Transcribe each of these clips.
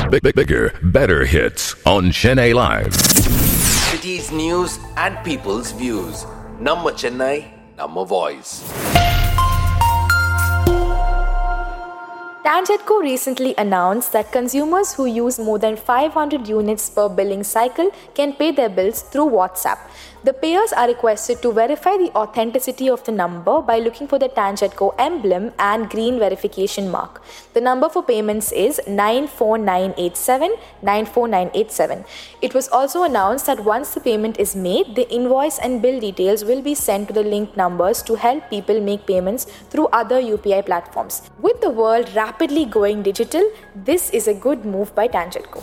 Bigger, better hits on Chennai Live. Cities news and people's views. Namma Chennai, Namma voice. TANGEDCO recently announced that consumers who use more than 500 units per billing cycle can pay their bills through WhatsApp. The payers are requested to verify the authenticity of the number by looking for the TANGEDCO emblem and green verification mark. The number for payments is 94987 94987. It was also announced that once the payment is made, the invoice and bill details will be sent to the linked numbers to help people make payments through other UPI platforms. With the world rapidly going digital, this is a good move by TANGEDCO.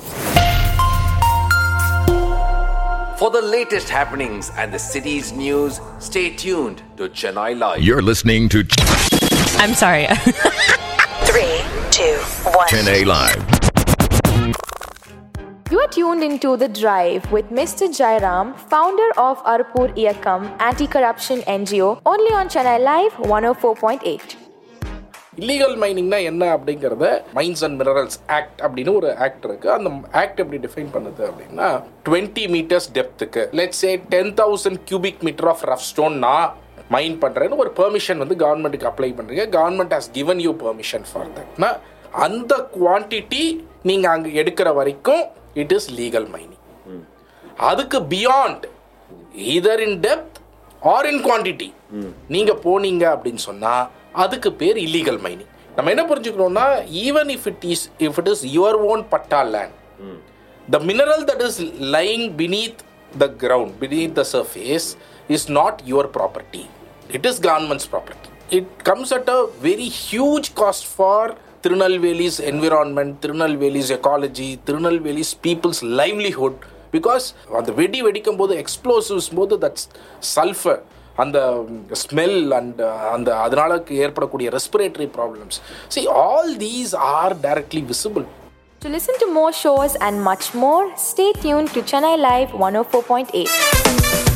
For the latest happenings and the city's news, stay tuned to Chennai Live. You're listening to I'm sorry. 3, 2, 1. Chennai Live. You are tuned into The Drive with Mr. Jairam, founder of Arupur Iyakam Anti-Corruption NGO, only on Chennai Live 104.8. Illegal மைனிங்னா என்ன அப்படிங்கிறத mines and minerals act அப்படின்னு ஒரு act இருக்கு. அந்த act எப்படி define பண்ணுது அப்படின்னா 20 metres டெப்த்துக்கு let's say 10,000 cubic metre of rough stone நான் மைன் பண்ணுறேன்னு ஒரு பெர்மிஷன் வந்து கவர்மெண்ட்டுக்கு அப்ளை பண்ணுறீங்க. Government has given you permission for தட்னா அந்த குவான்டிட்டி நீங்கள் அங்கே எடுக்கிற வரைக்கும் இட் இஸ் லீகல் மைனிங். அதுக்கு பியாண்ட் ஈதர் இன் டெப்த் ஆர் இன் குவான்டிட்டி நீங்கள் போனீங்க அப்படின்னு சொன்னால் அதுக்கு பேர் இல்லீகல் மைனிங். நம்ம என்ன புரிஞ்சுக்கணும்னா even if it is your own patta land, the mineral that is lying beneath the ground, beneath the surface is not your property. It is government's property. It comes at a very huge cost for Tirunelveli's environment, Tirunelveli's ecology, Tirunelveli's people's livelihood, because அந்த வெடிக்கும் போது explosives போது that's sulphur, அந்த smell and அந்த அதனால ஏற்படக்கூடிய respiratory problems. See, all these are directly visible. To listen to more shows and much more, stay tuned to Chennai Live 104.8.